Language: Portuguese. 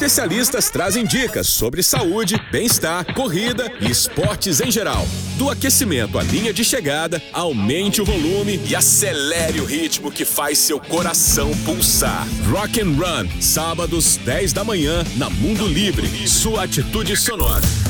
especialistas trazem dicas sobre saúde, bem-estar, corrida e esportes em geral. Do aquecimento à linha de chegada, aumente o volume e acelere o ritmo que faz seu coração pulsar. Rock and Run, sábados 10 da manhã na Mundo Livre. Sua atitude sonora.